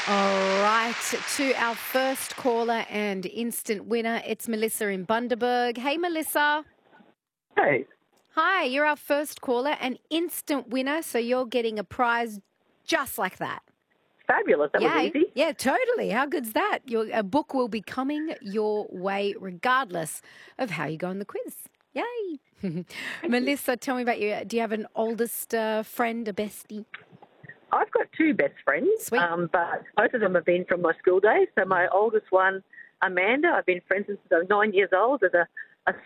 All right, to our first caller and instant winner, it's Melissa in Bundaberg. Hey, Melissa. Hey, Hi, you're our first caller and instant winner, so you're getting a prize just like that. fabulous. That was Yay. easy. Yeah, totally. How good's that? A book will be coming your way regardless of how you go on the quiz. Yay. Melissa, tell me about you. Do you have an oldest friend, a bestie? I've got two best friends, Sweet. but both of them have been from my school days. So my oldest one, Amanda, I've been friends since I was 9 years old as a